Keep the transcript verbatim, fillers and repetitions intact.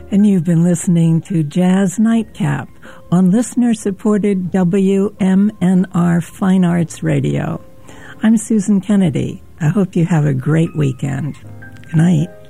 And you've been listening to Jazz Nightcap on listener-supported W M N R Fine Arts Radio. I'm Susan Kennedy. I hope you have a great weekend. Good night.